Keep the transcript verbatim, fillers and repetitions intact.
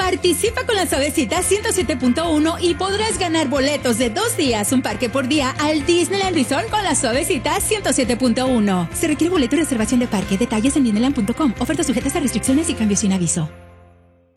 Participa con la Suavecita ciento siete punto uno y podrás ganar boletos de dos días, un parque por día al Disneyland Resort con la Suavecita ciento siete punto uno. Se requiere boleto y reservación de parque. Detalles en disneyland punto com. Ofertas sujetas a restricciones y cambios sin aviso.